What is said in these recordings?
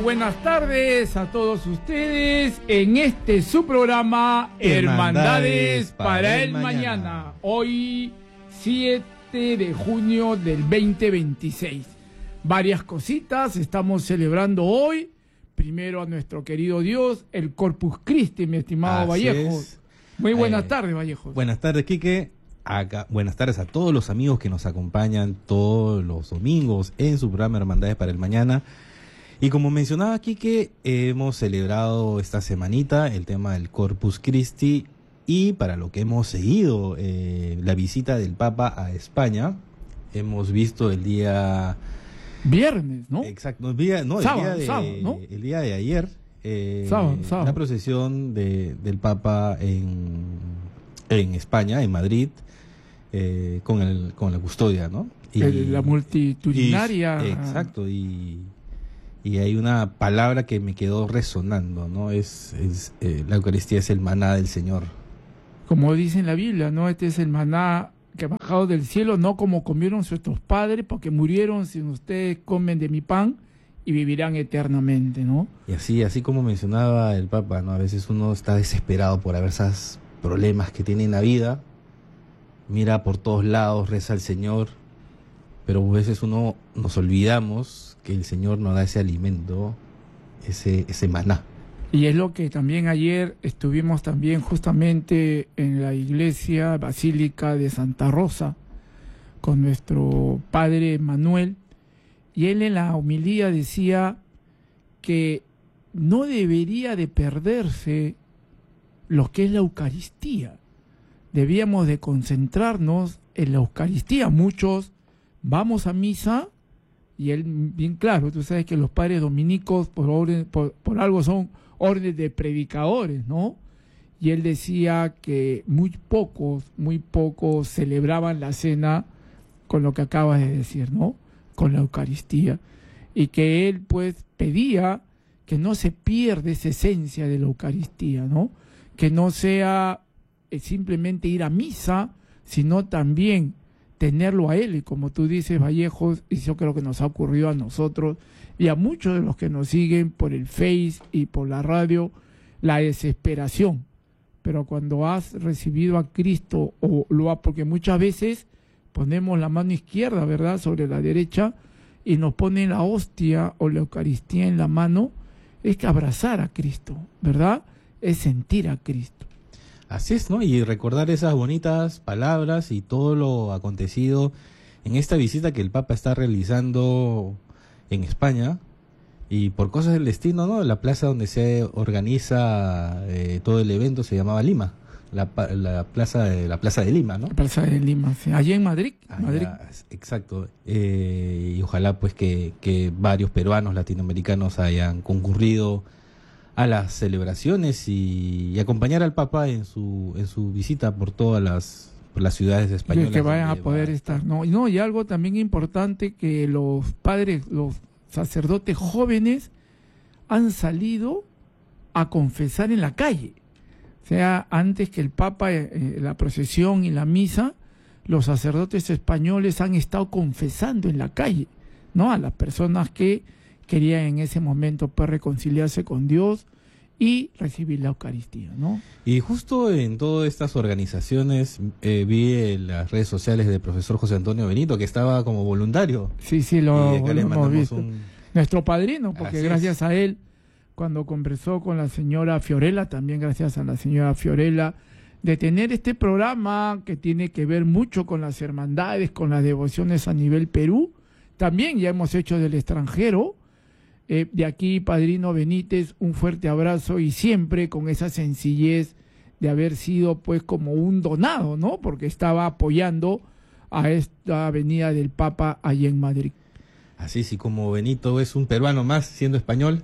buenas tardes a todos ustedes en este su programa Hermandades para el Mañana. Hoy 7 de junio del 2026. Varias cositas estamos celebrando hoy. Primero a nuestro querido Dios, el Corpus Christi, mi estimado Vallejo. Muy buenas tardes, Vallejo. Buenas tardes, Quique. Buenas tardes a todos los amigos que nos acompañan todos los domingos en su programa Hermandades para el Mañana. Y como mencionaba Quique, hemos celebrado esta semanita el tema del Corpus Christi, y para lo que hemos seguido la visita del Papa a España, hemos visto el día viernes, ¿no? Exacto, sábado, ¿no? El día de ayer, sábado. La procesión del Papa en España, en Madrid, con la custodia, ¿no? La multitudinaria. Exacto, y hay una palabra que me quedó resonando, ¿no? La Eucaristía es el maná del Señor. Como dice en la Biblia, ¿no? Este es el maná que ha bajado del cielo, no como comieron nuestros padres, porque murieron si ustedes comen de mi pan y vivirán eternamente, ¿no? Y así como mencionaba el Papa, ¿no? A veces uno está desesperado por haber esos problemas que tiene en la vida, mira por todos lados, reza al Señor, pero a veces nos olvidamos que el Señor nos da ese alimento, ese maná. Y es lo que también ayer estuvimos también justamente en la iglesia Basílica de Santa Rosa con nuestro padre Manuel, y él en la homilía decía que no debería de perderse lo que es la Eucaristía. Debíamos de concentrarnos en la Eucaristía. Muchos vamos a misa, y él bien claro, tú sabes que los padres dominicos por algo son órdenes de predicadores, ¿no? Y él decía que muy pocos celebraban la cena con lo que acabas de decir, ¿no? Con la Eucaristía. Y que él pues pedía que no se pierda esa esencia de la Eucaristía, ¿no? Que no sea simplemente ir a misa, sino también tenerlo a él. Y como tú dices, Vallejos, y yo creo que nos ha ocurrido a nosotros y a muchos de los que nos siguen por el Face y por la radio, la desesperación. Pero cuando has recibido a Cristo, porque muchas veces ponemos la mano izquierda, ¿verdad?, sobre la derecha, y nos ponen la hostia o la Eucaristía en la mano, es que abrazar a Cristo, ¿verdad? Es sentir a Cristo. Así es, ¿no? Y recordar esas bonitas palabras y todo lo acontecido en esta visita que el Papa está realizando en España, y por cosas del destino, ¿no? La plaza donde se organiza todo el evento se llamaba Lima, la plaza de Lima, ¿no? La plaza de Lima, sí. Allí en Madrid. Exacto. Y ojalá pues que varios peruanos, latinoamericanos hayan concurrido a las celebraciones y acompañar al Papa en su visita por todas las ciudades españolas. Y que vayan a poder estar, ¿no? Y algo también importante, que los padres, los sacerdotes jóvenes han salido a confesar en la calle. O sea, antes que el Papa, la procesión y la misa, los sacerdotes españoles han estado confesando en la calle, ¿no? A las personas que querían en ese momento pues reconciliarse con Dios y recibir la Eucaristía, ¿no? Y justo en todas estas organizaciones vi en las redes sociales del profesor José Antonio Benito, que estaba como voluntario. Sí, lo hemos visto. Nuestro padrino, porque gracias a él, cuando conversó con la señora Fiorella, también gracias a la señora Fiorella, de tener este programa que tiene que ver mucho con las hermandades, con las devociones a nivel Perú. También ya hemos hecho del extranjero. De aquí, padrino Benítez, un fuerte abrazo, y siempre con esa sencillez de haber sido pues como un donado, ¿no? Porque estaba apoyando a esta venida del Papa allí en Madrid. Así, sí, como Benito es un peruano más siendo español,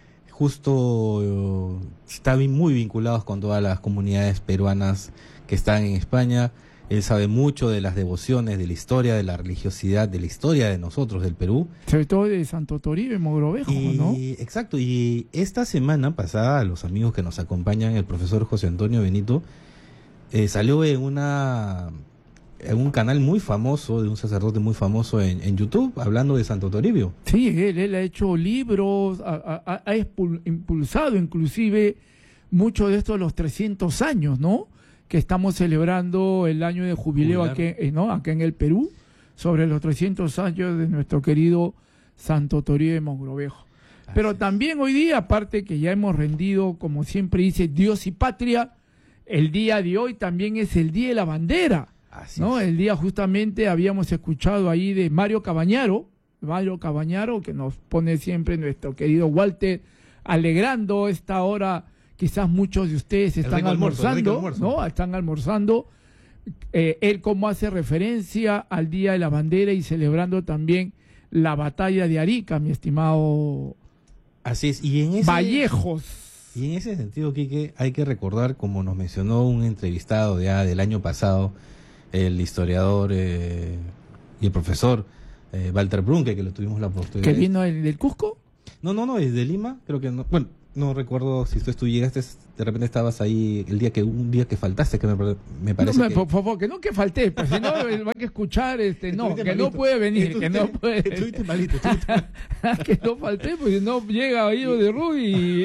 justo está muy vinculados con todas las comunidades peruanas que están en España. Él sabe mucho de las devociones, de la historia, de la religiosidad, de la historia de nosotros, del Perú. Sobre todo de Santo Toribio y Mogrovejo, ¿no? Exacto, y esta semana pasada, a los amigos que nos acompañan, el profesor José Antonio Benito, salió en un canal muy famoso, de un sacerdote muy famoso en YouTube, hablando de Santo Toribio. Sí, él ha hecho libros, impulsado inclusive muchos de estos los 300 años, ¿no? Que estamos celebrando el año de jubileo aquí, ¿no? Acá en el Perú, sobre los 300 años de nuestro querido Santo Toribio de Mogrovejo. Pero también hoy día, aparte que ya hemos rendido, como siempre dice, Dios y patria, el día de hoy también es el Día de la Bandera, ¿no? El día justamente habíamos escuchado ahí de Mario Cabañaro, que nos pone siempre nuestro querido Walter, alegrando esta hora. Quizás muchos de ustedes están almorzando, ¿no? Están almorzando. Él como hace referencia al Día de la Bandera y celebrando también la batalla de Arica, mi estimado Así es. Vallejos. Y en ese sentido, Quique, hay que recordar, como nos mencionó un entrevistado ya del año pasado, el historiador y el profesor Walter Brunke, que lo tuvimos la oportunidad. ¿Que vino del Cusco? No, es de Lima, creo que no. Bueno, no recuerdo si tú llegaste, de repente estabas ahí un día que faltaste, que me parece no, por favor, que falté, pues si no, va a escuchar, no, que malito. No puede venir, que no puede. Estuviste malito. Que no falté, pues si no llega Oído de Ruy.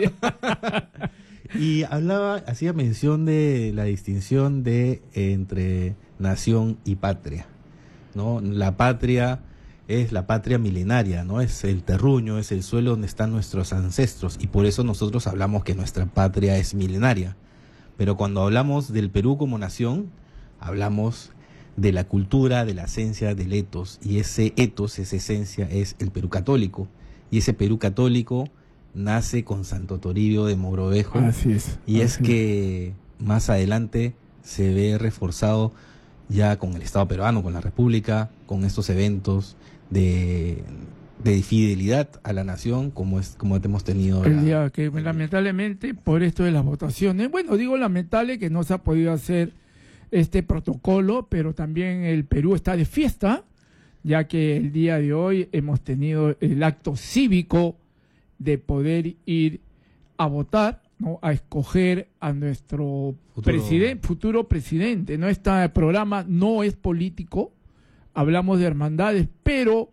Y hacía mención de la distinción entre nación y patria, ¿no? La patria es la patria milenaria, ¿no? Es el terruño, es el suelo donde están nuestros ancestros, y por eso nosotros hablamos que nuestra patria es milenaria. Pero cuando hablamos del Perú como nación, hablamos de la cultura, de la esencia del etos, y ese etos, esa esencia, es el Perú católico, y ese Perú católico nace con Santo Toribio de Mogrovejo. Así es. Y es que más adelante se ve reforzado ya con el Estado peruano, con la República, con estos eventos de fidelidad a la nación, como hemos tenido el día que lamentablemente por esto de las votaciones, bueno, digo lamentable que no se ha podido hacer este protocolo, pero también el Perú está de fiesta, ya que el día de hoy hemos tenido el acto cívico de poder ir a votar, ¿no? A escoger a nuestro futuro presidente. ¿No? Este programa no es político, hablamos de hermandades, pero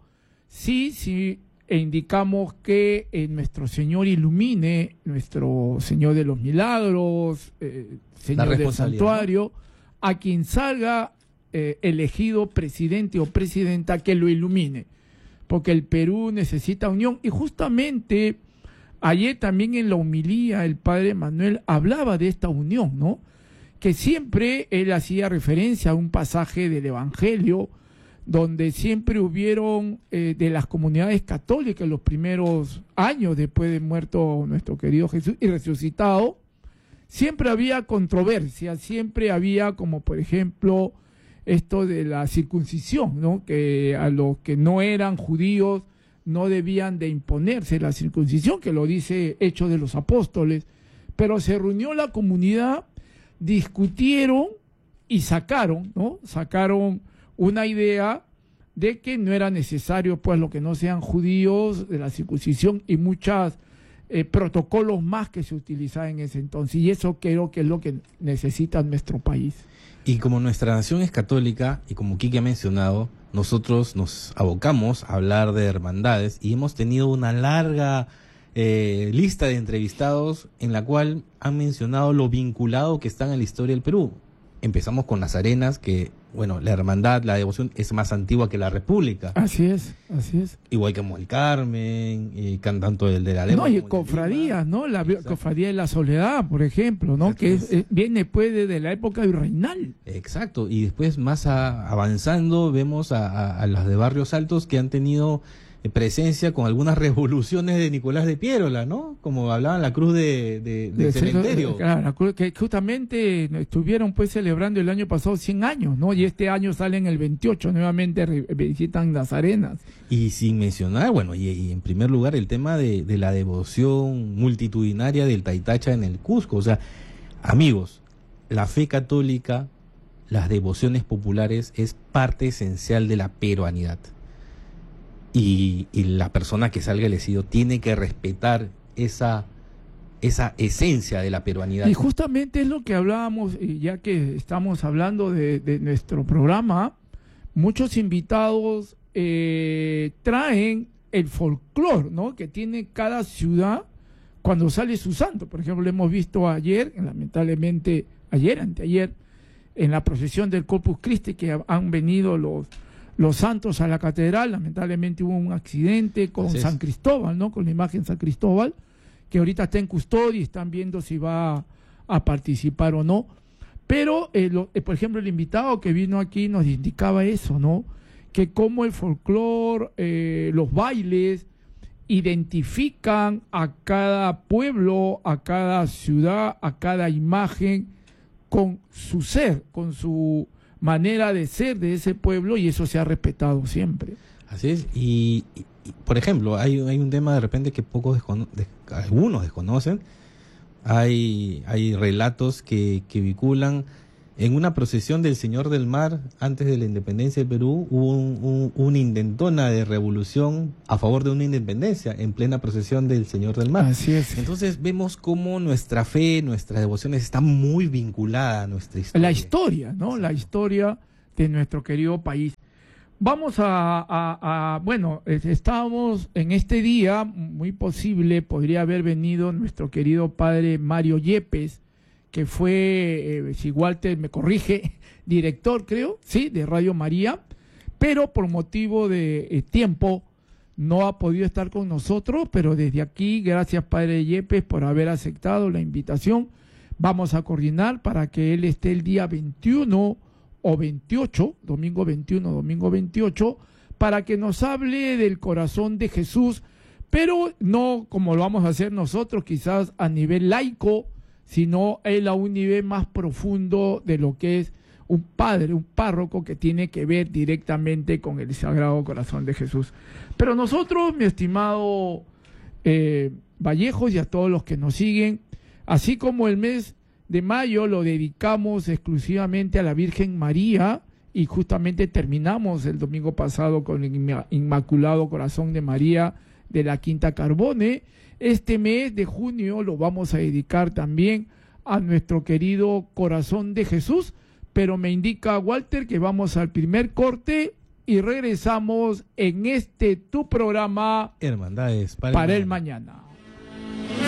sí indicamos que nuestro Señor ilumine, nuestro Señor de los Milagros, Señor del Santuario, ¿no? A quien salga elegido presidente o presidenta, que lo ilumine, porque el Perú necesita unión. Y justamente ayer también en la homilía el padre Manuel hablaba de esta unión, ¿no? Que siempre él hacía referencia a un pasaje del Evangelio donde siempre hubieron de las comunidades católicas en los primeros años después de muerto nuestro querido Jesús y resucitado, siempre había controversia, siempre había, como por ejemplo esto de la circuncisión, ¿no? Que a los que no eran judíos no debían de imponerse la circuncisión, que lo dice Hechos de los Apóstoles, pero se reunió la comunidad, discutieron y sacaron una idea de que no era necesario, pues, lo que no sean judíos, de la circuncisión y muchos protocolos más que se utilizaban en ese entonces, y eso creo que es lo que necesita nuestro país. Y como nuestra nación es católica, y como Quique ha mencionado, nosotros nos abocamos a hablar de hermandades, y hemos tenido una larga lista de entrevistados en la cual han mencionado lo vinculado que están en la historia del Perú. Empezamos con las arenas, que, bueno, la hermandad, la devoción es más antigua que la República. Así es. Igual que como el Carmen, y tanto el de la Lema. No, y cofradías, ¿no? La cofradía de la Soledad, por ejemplo, ¿no? Exacto. Que viene pues desde la época virreinal. Exacto, y después más avanzando vemos a las de Barrios Altos que han tenido presencia con algunas revoluciones de Nicolás de Piérola, ¿no? Como hablaban la cruz de cementerio. Claro, la cruz, que justamente estuvieron pues celebrando el año pasado 100 años, ¿no? Y este año salen el 28, nuevamente visitan las arenas. Y sin mencionar, bueno, y en primer lugar el tema de la devoción multitudinaria del Taitacha en el Cusco. O sea, amigos, la fe católica, las devociones populares es parte esencial de la peruanidad. Y la persona que salga elegido tiene que respetar esa esa esencia de la peruanidad. Y justamente es lo que hablábamos, ya que estamos hablando de nuestro programa, muchos invitados traen el folclore, ¿no?, que tiene cada ciudad cuando sale su santo. Por ejemplo, lo hemos visto ayer, lamentablemente anteayer, en la procesión del Corpus Christi, que han venido los santos a la catedral. Lamentablemente hubo un accidente con San Cristóbal, ¿no?, con la imagen de San Cristóbal, que ahorita está en custodia y están viendo si va a participar o no. Pero, por ejemplo, el invitado que vino aquí nos indicaba eso, ¿no?, que como el folclore, los bailes, identifican a cada pueblo, a cada ciudad, a cada imagen, con su ser, con su manera de ser de ese pueblo, y eso se ha respetado siempre. Así es. Y por ejemplo, hay un tema de repente que algunos desconocen. Hay relatos que vinculan en una procesión del Señor del Mar antes de la independencia del Perú. Hubo una intentona de revolución a favor de una independencia en plena procesión del Señor del Mar. Así es. Entonces vemos cómo nuestra fe, nuestras devociones están muy vinculadas a nuestra historia. La historia, ¿no? La historia de nuestro querido país. Vamos bueno, estábamos en este día, muy posible, podría haber venido nuestro querido padre Mario Yepes, que fue, si Walter me corrige, director, creo, sí, de Radio María, pero por motivo de tiempo no ha podido estar con nosotros. Pero desde aquí, gracias padre Yepes por haber aceptado la invitación. Vamos a coordinar para que él esté el día 21 o 28, domingo 21, domingo 28, para que nos hable del corazón de Jesús, pero no como lo vamos a hacer nosotros, quizás a nivel laico, sino él a un nivel más profundo de lo que es un padre, un párroco, que tiene que ver directamente con el Sagrado Corazón de Jesús. Pero nosotros, mi estimado Vallejos, y a todos los que nos siguen, así como el mes de mayo lo dedicamos exclusivamente a la Virgen María, y justamente terminamos el domingo pasado con el Inmaculado Corazón de María de la Quinta Carbone, este mes de junio lo vamos a dedicar también a nuestro querido Corazón de Jesús. Pero me indica Walter que vamos al primer corte y regresamos en tu programa Hermandades para el mañana.